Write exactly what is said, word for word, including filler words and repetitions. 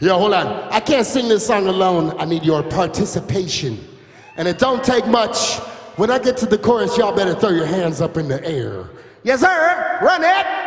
Yo, hold on. I can't sing this song alone. I need your participation. And it don't take much. When I get to the chorus, y'all better throw your hands up in the air. Yes, sir. Run it.